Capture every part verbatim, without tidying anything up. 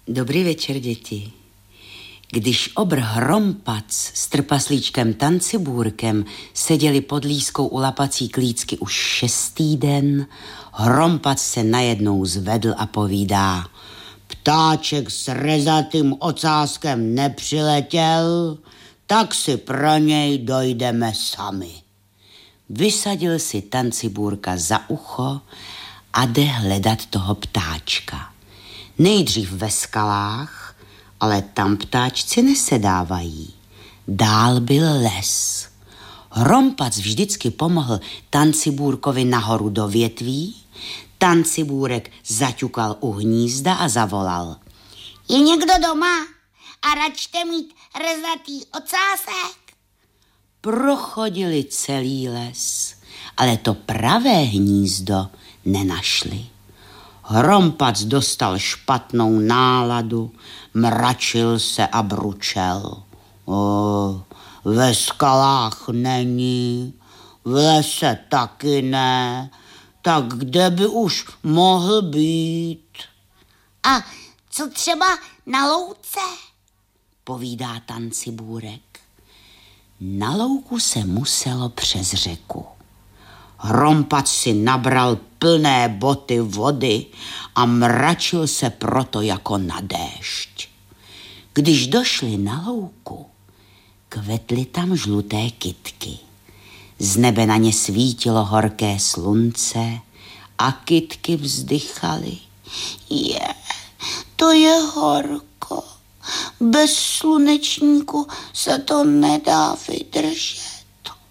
Dobrý večer, děti. Když obr Hrompac s trpaslíčkem Tancibůrkem seděli pod lískou u lapací klícky už šestý den, Hrompac se najednou zvedl a povídá: Ptáček s rezatým ocáskem nepřiletěl, tak si pro něj dojdeme sami. Vysadil si Tancibůrka za ucho a jde hledat toho ptáčka. Nejdřív ve skalách, ale tam ptáčci nesedávají. Dál byl les. Hrompac vždycky pomohl Tancibůrkovi nahoru do větví. Tancibůrek zaťukal u hnízda a zavolal: Je někdo doma a račte mít rezatý ocásek? Prochodili celý les, ale to pravé hnízdo nenašli. Hrompac dostal špatnou náladu, mračil se a bručel. O, ve skalách není, v lese taky ne, tak kde by už mohl být? A co třeba na louce? Povídá Tancibůrek. Na louku se muselo přes řeku. Hrompac si nabral plné boty vody a mračil se proto jako na déšť. Když došli na louku, kvetly tam žluté kytky. Z nebe na ně svítilo horké slunce a kytky vzdychaly. Je, to je horko. Bez slunečníku se to nedá vydržet.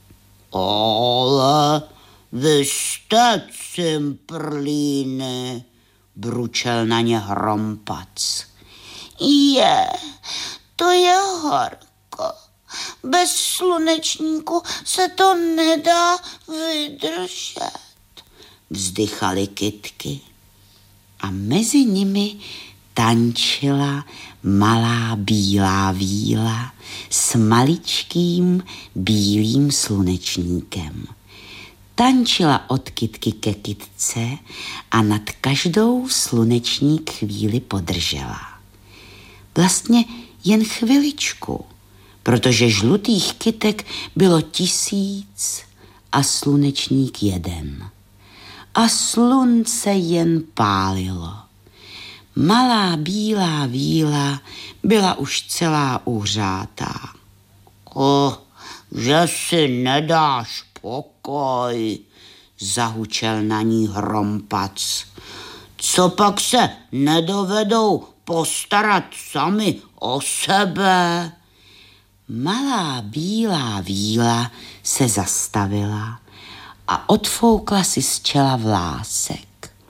Ale vy jste cimprlíny, bručel na ně Hrompac. Je, to je horko. Bez slunečníku se to nedá vydržet. Vzdychaly kytky a mezi nimi tančila malá bílá víla s maličkým bílým slunečníkem. Tančila od kytky ke kytce a nad každou slunečník chvíli podržela. Vlastně jen chviličku, protože žlutých kytek bylo tisíc a slunečník jeden. A slunce jen pálilo. Malá bílá víla byla už celá uhřátá. O, že si nedáš pokoj, zahučel na ní Hrompac. Co pak se nedovedou postarat sami o sebe? Malá bílá víla se zastavila a odfoukla si z čela vlásek.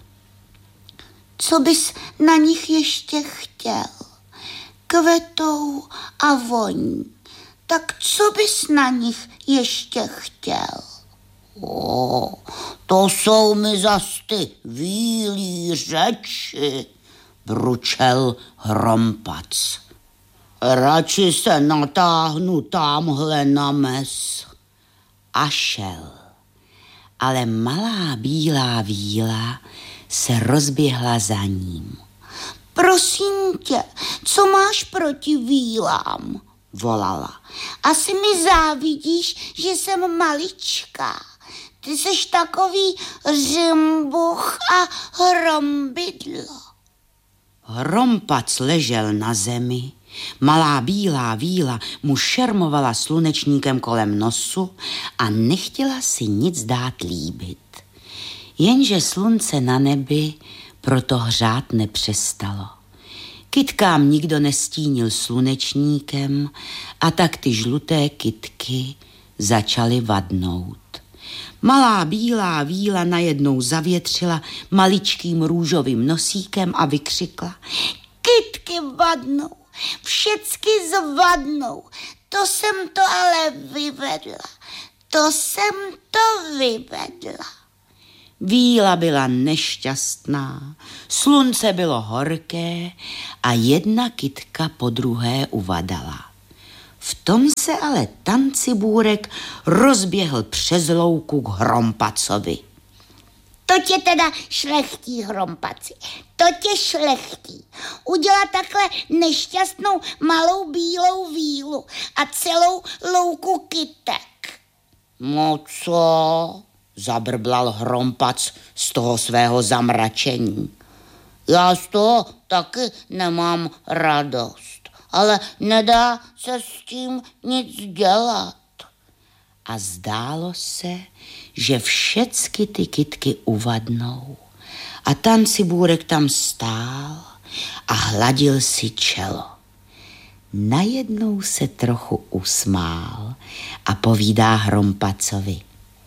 Co bys na nich ještě chtěl? Kvetou a voní. Tak co bys na nich ještě chtěl? O, to jsou mi zas ty vílí řeči, bručel Hrompac. Radši se natáhnu támhle na mes. A šel. Ale malá bílá víla se rozběhla za ním. Prosím tě, co máš proti vílám? Volala. Asi mi závidíš, že jsem maličká. Ty seš takový řimbuch a hrombidlo. Hrompac ležel na zemi. Malá bílá víla mu šermovala slunečníkem kolem nosu a nechtěla si nic dát líbit. Jenže slunce na nebi proto hřát nepřestalo. Kytkám nikdo nestínil slunečníkem a tak ty žluté kytky začaly vadnout. Malá bílá víla najednou zavětřila maličkým růžovým nosíkem a vykřikla: Kytky vadnou, všecky zvadnou, to jsem to ale vyvedla, to jsem to vyvedla. Víla byla nešťastná, slunce bylo horké a jedna kytka po druhé uvadala. V tom se ale Tancibůrek rozběhl přes louku k Hrompacovi. To tě teda šlechtí, Hrompaci, to tě šlechtí. udělat takhle nešťastnou malou bílou vílu a celou louku kytek. No co? Zabrblal Hrompac z toho svého zamračení. Já z toho taky nemám radost, ale nedá se s tím nic dělat. A zdálo se, že všecky ty kytky uvadnou. A Tancibůrek tam stál a hladil si čelo. Najednou se trochu usmál a povídá Hrompacovi.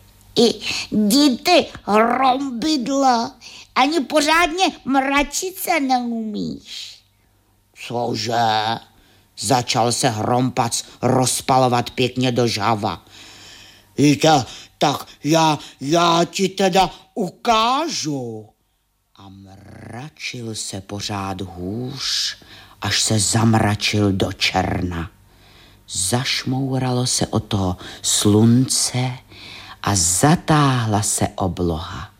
Jdi ty hrombidla, ani pořádně mračit se neumíš. Cože? Začal se Hrompac rozpalovat pěkně do žhava. Víte, tak já, já ti teda ukážu. A mračil se pořád hůř, až se zamračil do černa. Zašmouralo se o toho slunce a zatáhla se obloha.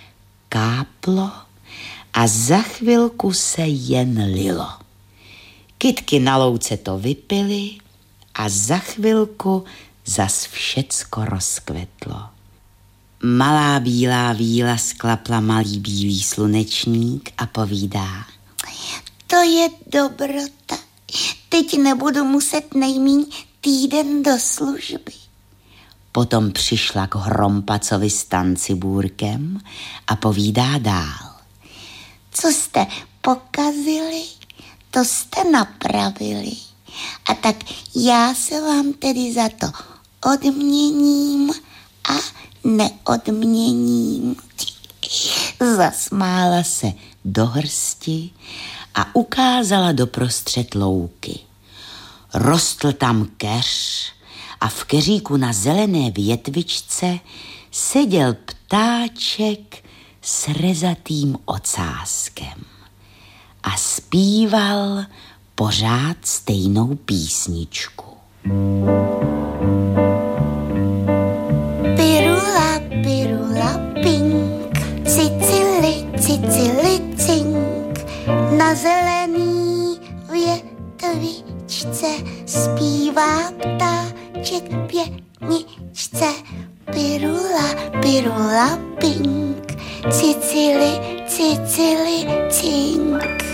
Káplo a za chvilku se jen lilo. Kytky na louce to vypily a za chvilku zas všecko rozkvetlo. Malá bílá víla sklapla malý bílý slunečník a povídá. To je dobrota. Teď nebudu muset nejmíň týden do služby. Potom přišla k Hrompacovi s Tancibůrkem a povídá dál. Co jste pokazili, to jste napravili. A tak já se vám tedy za to odměním a neodměním. Zasmála se do hrsti a ukázala doprostřed louky. Rostl tam keř a v keříku na zelené větvičce seděl ptáček s rezatým ocáskem a zpíval pořád stejnou písničku. Pirula, pirula, pink, cicili, cicili, cink, na zelený větvičce zpívá ptáček pěničce. Pirula, pirula, pink, cicili, cicili, cink.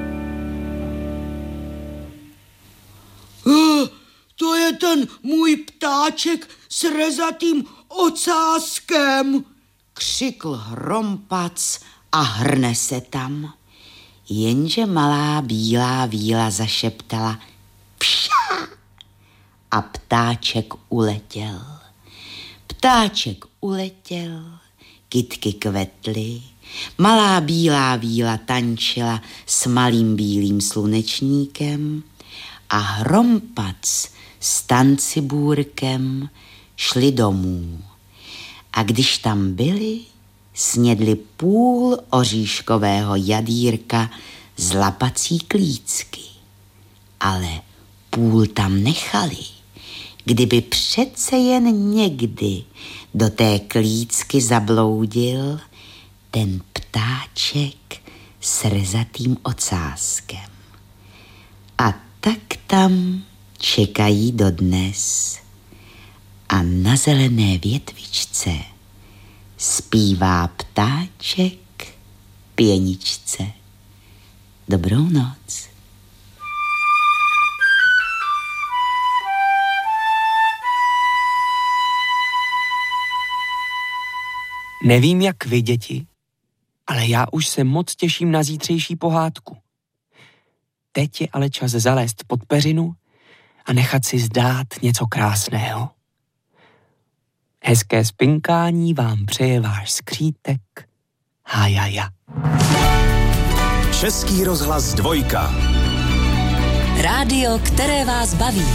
Uh, to je ten můj ptáček s rezatým ocáskem, křikl Hrompac a hrne se tam. Jenže malá bílá víla zašeptala pša a ptáček uletěl. Ptáček uletěl, kytky kvetly, malá bílá víla tančila s malým bílým slunečníkem a Hrompac s Tancibůrkem šli domů. A když tam byli, snědli půl oříškového jadýrka z lapací klícky. Ale půl tam nechali, kdyby přece jen někdy do té klícky zabloudil ten ptáček s rezatým ocáskem. A tak tam čekají dodnes. A na zelené větvičce zpívá ptáček pěničce. Dobrou noc. Nevím, jak vy, děti, ale já už se moc těším na zítřejší pohádku. Teď je ale čas zalézt pod peřinu a nechat si zdát něco krásného. Hezké spinkání vám přeje váš skřítek Hájaja. Český rozhlas dvojka. Rádio, které vás baví.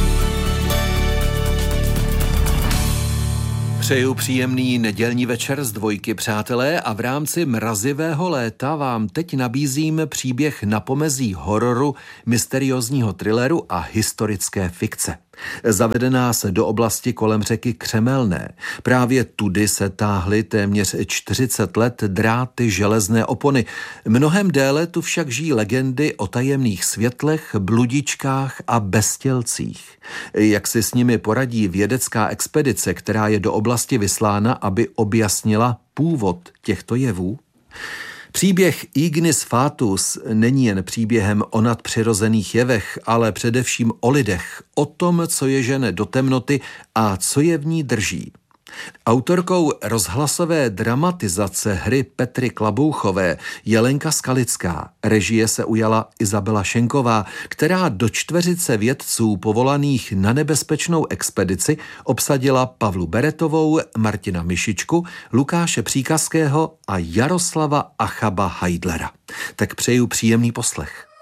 Přeju příjemný nedělní večer z dvojky, přátelé, a v rámci mrazivého léta vám teď nabízím příběh na pomezí hororu, mysteriózního thrilleru a historické fikce. Zavedená se do oblasti kolem řeky Křemelné. Právě tudy se táhly téměř čtyřicet let dráty železné opony. Mnohem déle tu však žijí legendy o tajemných světlech, bludičkách a beztělcích. Jak si s nimi poradí vědecká expedice, která je do oblasti vyslána, aby objasnila původ těchto jevů? Příběh Ignis Fatuus není jen příběhem o nadpřirozených jevech, ale především o lidech, o tom, co je žene do temnoty a co je v ní drží. Autorkou rozhlasové dramatizace hry Petry Klabouchové je Lenka Skalická. Režie se ujala Izabela Šenková, která do čtveřice vědců povolaných na nebezpečnou expedici obsadila Pavlu Beretovou, Martina Myšičku, Lukáše Příkazského a Jaroslava Achaba Heidlera. Tak přeju příjemný poslech.